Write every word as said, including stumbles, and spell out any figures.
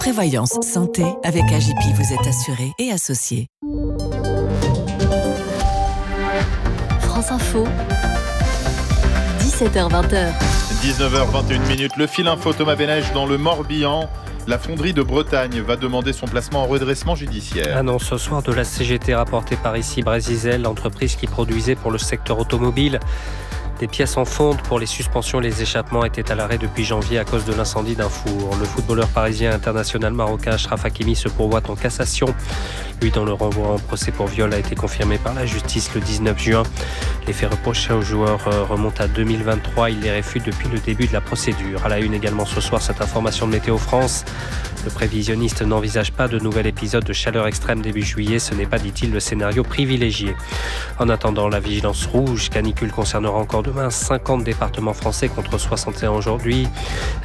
Prévoyance santé, avec A J P, vous êtes assuré et associé. France Info, dix-sept heures vingt. dix-neuf heures vingt et une minutes. Le fil info Thomas Bénèche dans le Morbihan. La fonderie de Bretagne va demander son placement en redressement judiciaire. Annonce ce soir de la C G T rapportée par ici Brasizel, l'entreprise qui produisait pour le secteur automobile des pièces en fonte pour les suspensions et les échappements étaient à l'arrêt depuis janvier à cause de l'incendie d'un four. Le footballeur parisien international marocain Achraf Hakimi se pourvoit en cassation. Lui, dont le renvoi en procès pour viol a été confirmé par la justice le dix-neuf juin. Les faits reprochés au joueur remontent à deux mille vingt-trois. Il les réfute depuis le début de la procédure. À la une également ce soir, cette information de Météo France. Le prévisionniste n'envisage pas de nouvel épisode de chaleur extrême début juillet. Ce n'est pas, dit-il, le scénario privilégié. En attendant, la vigilance rouge canicule concernera encore demain cinquante départements français contre soixante et un aujourd'hui.